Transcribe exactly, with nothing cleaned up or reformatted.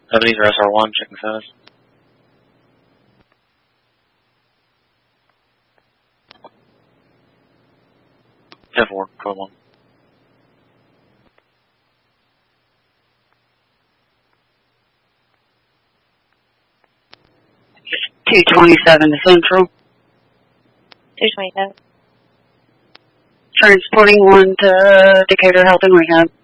Ebenezer S R one, checking status. ten four, twelve one. two twenty-seven to Central. two twenty-seven. Transporting one to Decatur Health and Rehab.